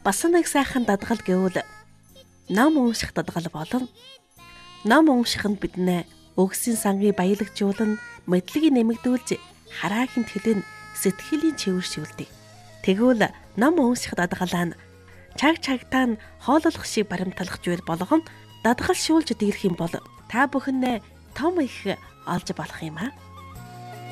Бас нэг сайхан дадгал гэвэл ном унших дадгал болно. Ном унших нь биднээ өгсөн сангийг баялагжуулан мэдлэгийг нэмэгдүүлж хараагийн төлөв сэтгэлийн чивэршүүлдэг. Тэгвэл ном унших дадгалаа нь чагтаа нь хооллох шиг баримтлах зүйл болгон дадгалшуулж дээрх юм бол та бүхэн том их олж болох юм аа.